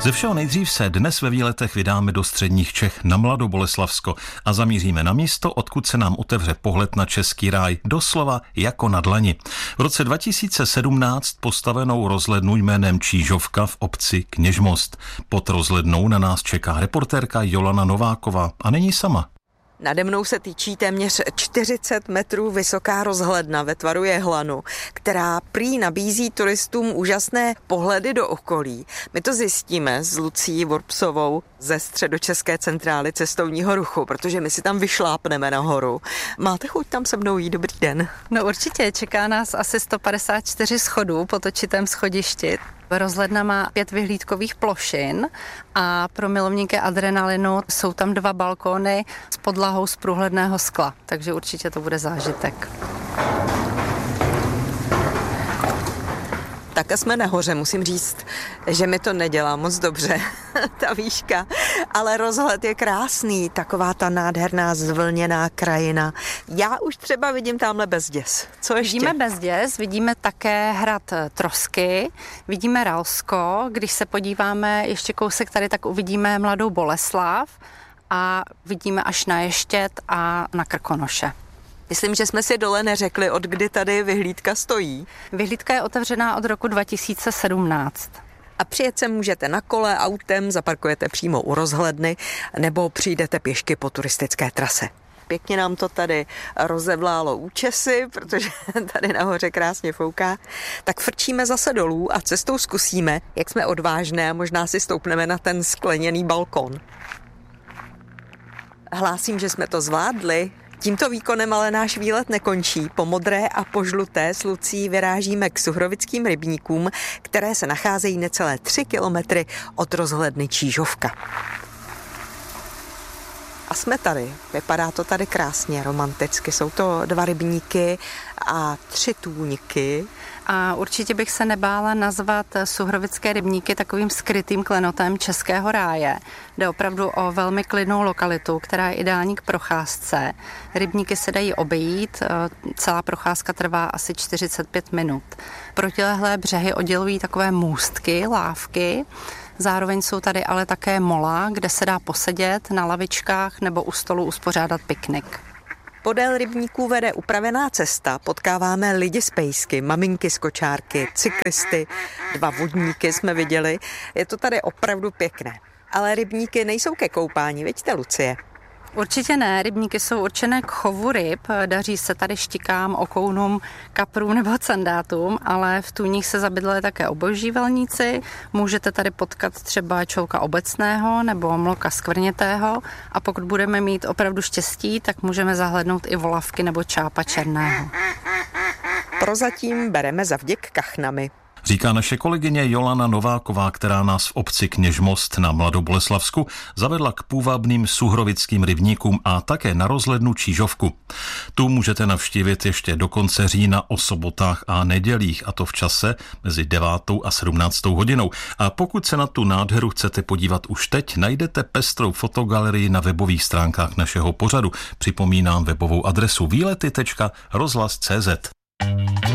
Ze všeho nejdřív se dnes ve výletech vydáme do středních Čech na Mladoboleslavsko a zamíříme na místo, odkud se nám otevře pohled na český ráj, doslova jako na dlani. V roce 2017 postavenou rozhlednu jménem Čížovka v obci Kněžmost. Pod rozhlednou na nás čeká reportérka Jolana Nováková a není sama. Nade mnou se týčí téměř 40 metrů vysoká rozhledna ve tvaru jehlanu, která prý nabízí turistům úžasné pohledy do okolí. My to zjistíme s Lucí Worpsovou ze Středočeské centrály cestovního ruchu, protože my si tam vyšlápneme nahoru. Máte chuť tam se mnou jít? Dobrý den. No určitě, čeká nás asi 154 schodů po točitém schodišti. Rozhledna má 5 vyhlídkových plošin a pro milovníky adrenalinu jsou tam 2 balkóny s podlahou z průhledného skla, takže určitě to bude zážitek. Tak jsme nahoře, musím říct, že mi to nedělá moc dobře, ta výška, ale rozhled je krásný, taková ta nádherná zvlněná krajina. Já už třeba vidím tamhle Bezděz. Co ještě? Vidíme Bezděz, vidíme také hrad Trosky, vidíme Ralsko, když se podíváme ještě kousek tady, tak uvidíme Mladou Boleslav a vidíme až na Ještěd a na Krkonoše. Myslím, že jsme si dole neřekli, od kdy tady vyhlídka stojí. Vyhlídka je otevřená od roku 2017. A přijet se můžete na kole, autem, zaparkujete přímo u rozhledny nebo přijdete pěšky po turistické trase. Pěkně nám to tady rozevlálo účesy, protože tady nahoře krásně fouká. Tak frčíme zase dolů a cestou zkusíme, jak jsme odvážné a možná si stoupneme na ten skleněný balkon. Hlásím, že jsme to zvládli. Tímto výkonem ale náš výlet nekončí. Po modré a po žluté s Lucí vyrážíme k Suhrovickým rybníkům, které se nacházejí necelé 3 kilometry od rozhledny Čížovka. A jsme tady. Vypadá to tady krásně, romanticky. Jsou to 2 rybníky a 3 tůňky. A určitě bych se nebála nazvat Suhrovické rybníky takovým skrytým klenotem českého ráje. Jde opravdu o velmi klidnou lokalitu, která je ideální k procházce. Rybníky se dají obejít, celá procházka trvá asi 45 minut. Protilehlé břehy oddělují takové můstky, lávky. Zároveň jsou tady ale také mola, kde se dá posedět na lavičkách nebo u stolu uspořádat piknik. Podél rybníků vede upravená cesta, potkáváme lidi z pejsky, maminky z kočárky, cyklisty, 2 vodníky jsme viděli. Je to tady opravdu pěkné. Ale rybníky nejsou ke koupání, vidíte, Lucie? Určitě ne, rybníky jsou určené k chovu ryb, daří se tady štikám, okounům, kaprům nebo candátům, ale v tůních se zabydleli také obojživelníci, můžete tady potkat třeba čolka obecného nebo mloka skvrnětého a pokud budeme mít opravdu štěstí, tak můžeme zahlédnout i volavky nebo čápa černého. Prozatím bereme za vděk kachnami. Říká naše kolegyně Jolana Nováková, která nás v obci Kněžmost na Mladoboleslavsku zavedla k půvabným Suhrovickým rybníkům a také na rozhlednu Čížovku. Tu můžete navštívit ještě do konce října o sobotách a nedělích, a to v čase mezi 9. a 17. hodinou. A pokud se na tu nádheru chcete podívat už teď, najdete pestrou fotogalerii na webových stránkách našeho pořadu. Připomínám webovou adresu výlety.rozhlas.cz.